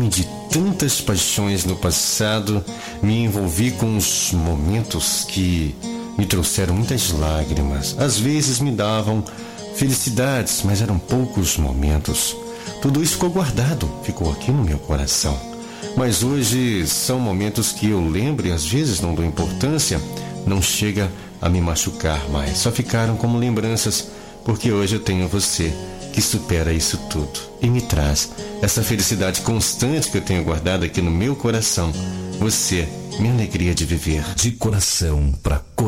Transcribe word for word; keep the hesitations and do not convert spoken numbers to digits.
de tantas paixões no passado, me envolvi com os momentos que me trouxeram muitas lágrimas. Às vezes me davam felicidades, mas eram poucos momentos. Tudo isso ficou guardado, ficou aqui no meu coração. Mas hoje são momentos que eu lembro e às vezes não dou importância, não chega a me machucar mais. Só ficaram como lembranças, porque hoje eu tenho você que supera isso tudo e me traz essa felicidade constante que eu tenho guardado aqui no meu coração. Você, minha alegria de viver. De coração para coração.